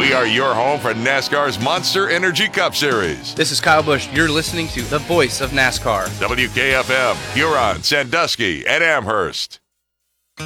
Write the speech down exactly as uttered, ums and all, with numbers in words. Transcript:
We are your home for NASCAR's Monster Energy Cup Series. This is Kyle Busch. You're listening to the voice of NASCAR. W K F M, Huron, Sandusky, and Amherst.